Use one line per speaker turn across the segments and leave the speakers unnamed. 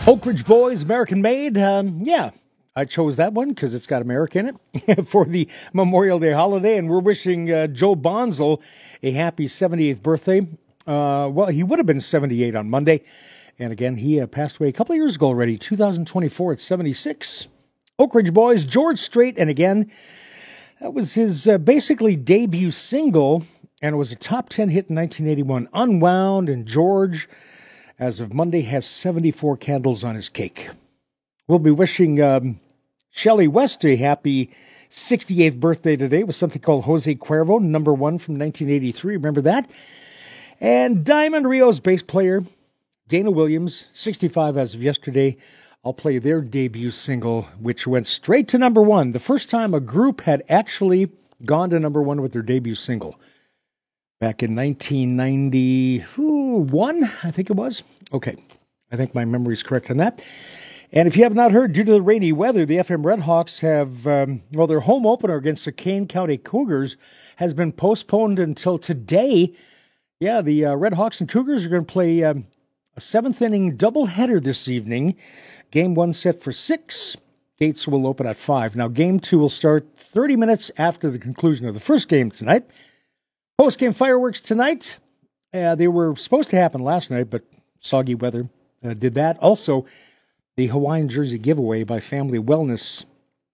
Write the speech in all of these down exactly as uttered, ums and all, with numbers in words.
Oak Ridge Boys, American Made. Um, yeah, I chose that one because it's got America in it for the Memorial Day holiday. And we're wishing uh, Joe Bonzel a happy seventy-eighth birthday. Uh, well, he would have been seventy-eight on Monday. And again, he uh, passed away a couple of years ago already, two thousand twenty-four at seventy-six. Oak Ridge Boys, George Strait. And again, that was his uh, basically debut single. And it was a top ten hit in nineteen eighty-one. Unwound, and George, as of Monday, has seventy-four candles on his cake. We'll be wishing um, Shelley West a happy sixty-eighth birthday today with something called Jose Cuervo, number one from nineteen eighty-three. Remember that? And Diamond Rio's bass player, Dana Williams, sixty-five as of yesterday. I'll play their debut single, which went straight to number one. The first time a group had actually gone to number one with their debut single. Back in nineteen ninety-one, I think it was. Okay, I think my memory's correct on that. And if you have not heard, due to the rainy weather, the F M Redhawks have, um, well, their home opener against the Kane County Cougars has been postponed until today. Yeah, the uh, Redhawks and Cougars are going to play um, a seventh-inning doubleheader this evening. Game one set for six. Gates will open at five. Now, game two will start thirty minutes after the conclusion of the first game tonight. Post-game fireworks tonight. Uh, they were supposed to happen last night, but soggy weather uh, did that. Also, the Hawaiian jersey giveaway by Family Wellness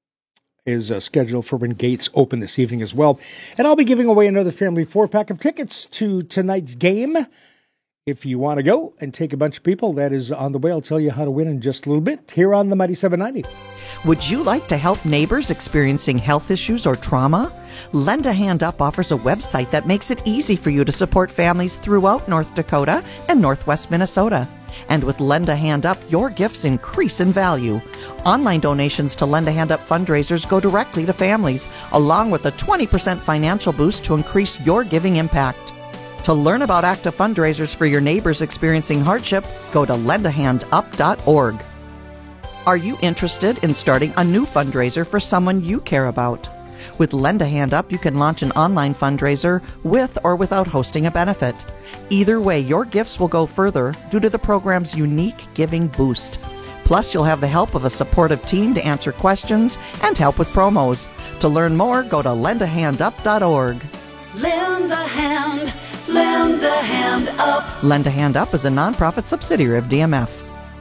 is uh, scheduled for when gates open this evening as well. And I'll be giving away another family four-pack of tickets to tonight's game. If you want to go and take a bunch of people, that is on the way. I'll tell you how to win in just a little bit here on the Mighty seven ninety.
Would you like to help neighbors experiencing health issues or trauma? Lend a Hand Up offers a website that makes it easy for you to support families throughout North Dakota and Northwest Minnesota. And with Lend a Hand Up, your gifts increase in value. Online donations to Lend a Hand Up fundraisers go directly to families, along with a twenty percent financial boost to increase your giving impact. To learn about active fundraisers for your neighbors experiencing hardship, go to lend a hand up dot org. Are you interested in starting a new fundraiser for someone you care about? With Lend a Hand Up, you can launch an online fundraiser with or without hosting a benefit. Either way, your gifts will go further due to the program's unique giving boost. Plus, you'll have the help of a supportive team to answer questions and help with promos. To learn more, go to lend a hand up dot org.
Lend a hand, lend a hand up.
Lend a Hand Up is a nonprofit subsidiary of D M F.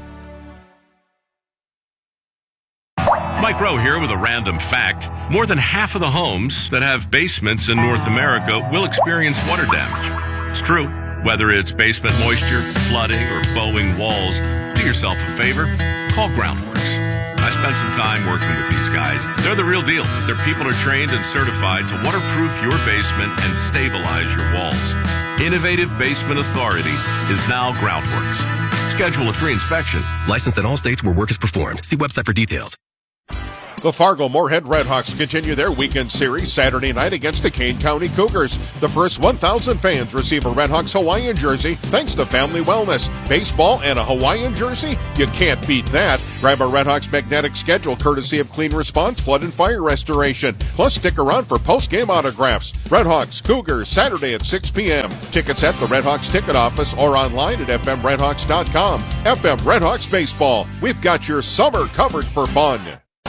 Mike Rowe here with a random fact. More than half of the homes that have basements in North America will experience water damage. It's true. Whether it's basement moisture, flooding, or bowing walls, do yourself a favor. Call Groundworks. I spent some time working with these guys. They're the real deal. Their people are trained and certified to waterproof your basement and stabilize your walls. Innovative Basement Authority is now Groundworks. Schedule a free inspection.
Licensed in all states where work is performed. See website for details.
The Fargo-Moorhead Redhawks continue their weekend series Saturday night against the Kane County Cougars. The first one thousand fans receive a Redhawks Hawaiian jersey thanks to Family Wellness. Baseball and a Hawaiian jersey? You can't beat that. Grab a Redhawks magnetic schedule courtesy of Clean Response Flood and Fire Restoration. Plus, stick around for post-game autographs. Redhawks Cougars Saturday at six p.m. Tickets at the Redhawks ticket office or online at f m redhawks dot com. F M Redhawks Baseball. We've got your summer covered for fun.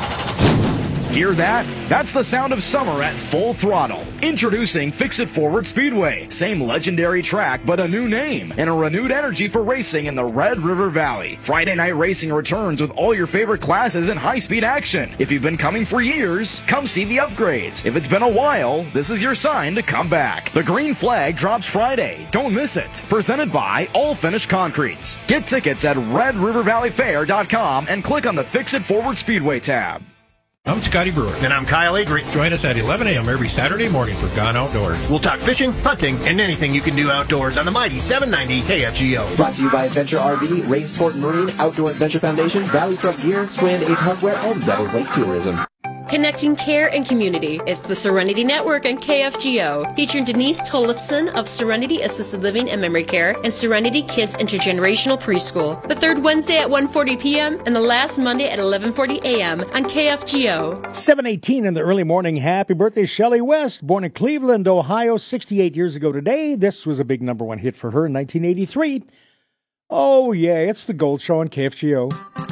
Hear that? That's the sound of summer at full throttle. Introducing Fix-It Forward Speedway. Same legendary track, but a new name and a renewed energy for racing in the Red River Valley. Friday night racing returns with all your favorite classes and high-speed action. If you've been coming for years, come see the upgrades. If it's been a while, this is your sign to come back. The green flag drops Friday. Don't miss it. Presented by All Finished Concrete. Get tickets at red river valley fair dot com and click on the Fix-It Forward Speedway tab.
I'm Scotty Brewer.
And I'm Kyle Avery.
Join us at eleven a.m. every Saturday morning for Gone Outdoors.
We'll talk fishing, hunting, and anything you can do outdoors on the mighty seven ninety K F G O.
Brought to you by Adventure R V, Race Sport and Marine, Outdoor Adventure Foundation, Valley Truck Gear, Strand Ace Hardware, and Devils Lake Tourism.
Connecting care and community. It's the Serenity Network on K F G O, featuring Denise Tollefson of Serenity Assisted Living and Memory Care and Serenity Kids Intergenerational Preschool. The third Wednesday at one forty p.m. and the last Monday at eleven forty a.m. on K F G O.
seven eighteen in the early morning. Happy birthday, Shelley West, born in Cleveland, Ohio, sixty-eight years ago today. This was a big number one hit for her in nineteen eighty-three. Oh, yeah, it's the Gold Show on K F G O.